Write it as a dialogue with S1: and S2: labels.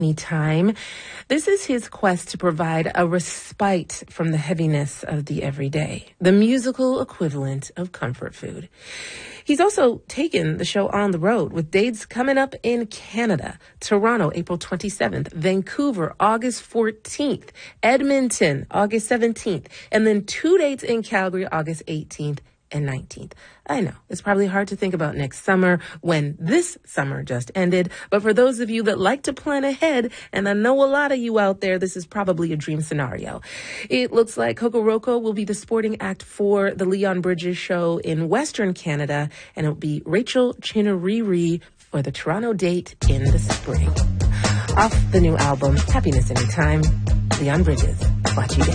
S1: Anytime. This is his quest to provide a respite from the heaviness of the everyday, the musical equivalent of comfort food. He's also taken the show on the road with dates coming up in Canada, Toronto, April 27th, Vancouver, August 14th, Edmonton, August 17th, and then 2 dates in Calgary, August 18th and 19th. I know, it's probably hard to think about next summer when this summer just ended, but for those of you that like to plan ahead, and I know a lot of you out there, this is probably a dream scenario. It looks like Kokoroko will be the supporting act for the Leon Bridges show in Western Canada, and it'll be Rachel Chinariri for the Toronto date in the spring. Off the new album, Happiness Anytime, Leon Bridges, Watch You Dance.